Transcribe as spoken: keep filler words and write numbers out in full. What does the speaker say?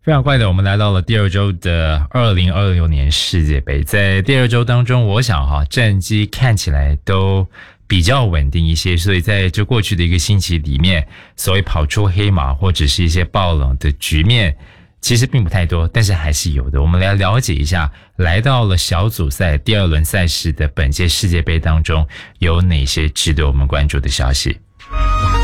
非常快的，我们来到了第二周的二零二六年世界杯。在第二周当中，我想哈，战绩看起来都比较稳定一些，所以在这过去的一个星期里面，所谓跑出黑马或者是一些爆冷的局面，其实并不太多，但是还是有的。我们来了解一下，来到了小组赛第二轮赛事的本届世界杯当中，有哪些值得我们关注的消息。